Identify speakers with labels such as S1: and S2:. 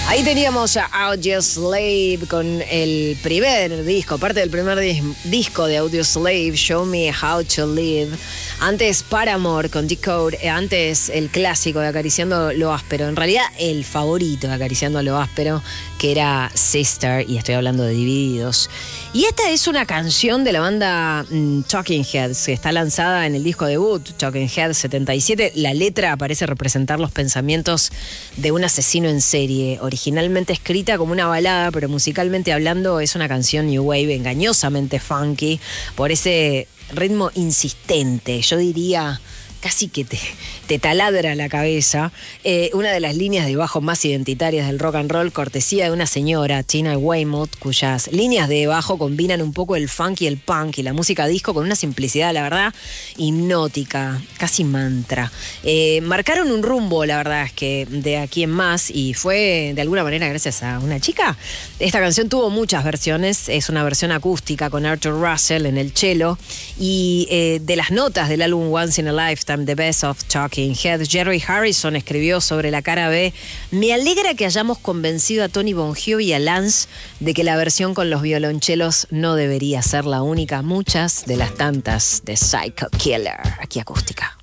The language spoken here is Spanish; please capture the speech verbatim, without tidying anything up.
S1: Ahí teníamos a Audioslave con el primer disco, parte del primer dis- disco de Audioslave, Show Me How to Live. Antes Paramore con Decode, antes el clásico de Acariciando lo Áspero. En realidad el favorito de Acariciando lo Áspero, que era Sister, y estoy hablando de Divididos. Y esta es una canción de la banda mm, Talking Heads, que está lanzada en el disco debut, Talking Heads setenta y siete. La letra parece representar los pensamientos de un asesino en serie, originalmente escrita como una balada, pero musicalmente hablando es una canción new wave engañosamente funky, por ese ritmo insistente, yo diría casi que te, te taladra la cabeza. Eh, una de las líneas de bajo más identitarias del rock and roll, cortesía de una señora, Tina Weymouth, cuyas líneas de bajo combinan un poco el funk y el punk y la música disco con una simplicidad, la verdad, hipnótica, casi mantra. Eh, marcaron un rumbo, la verdad es que de aquí en más, y fue de alguna manera gracias a una chica. Esta canción tuvo muchas versiones, es una versión acústica con Arthur Russell en el cello, y eh, de las notas del álbum Once in a Lifetime, The Best of Talking Heads, Jerry Harrison escribió sobre la cara B: me alegra que hayamos convencido a Tony Bongio y a Lance de que la versión con los violonchelos no debería ser la única. Muchas de las tantas de Psycho Killer, aquí acústica.